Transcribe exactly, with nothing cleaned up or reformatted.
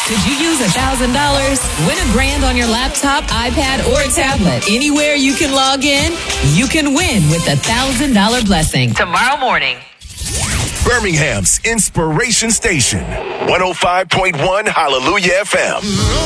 Could you use a thousand dollars? Win a grand on your laptop, iPad, or tablet. Anywhere you can log in, you can win with a thousand dollar blessing. Tomorrow morning. Birmingham's Inspiration Station, one oh five point one Hallelujah F M.